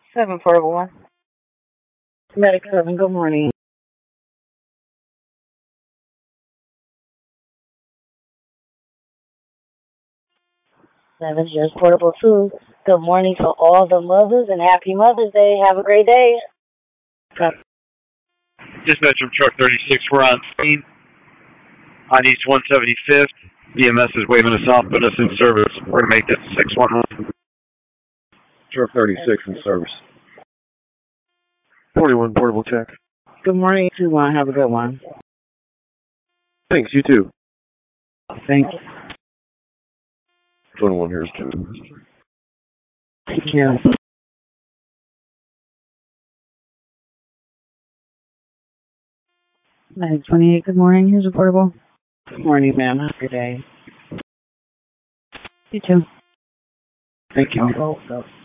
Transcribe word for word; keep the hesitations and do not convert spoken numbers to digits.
seven four one. Medic seven, good morning. Seven, here's Portable two. Good morning to all the mothers and happy Mother's Day. Have a great day. Dispatch from truck thirty-six, we're on scene on East one seventy-fifth. E M S is waving us off, put us in service. We're going to make this six one one. Truck thirty-six in service. forty-one, Portable check. Good morning, two one. Have a good one. Thanks, you too. Thanks. twenty-one, here's two. Thank you. nine twenty-eight, good morning. Here's a Portable. Good morning, ma'am. Have a good day. You too. Thank you. Oh, oh.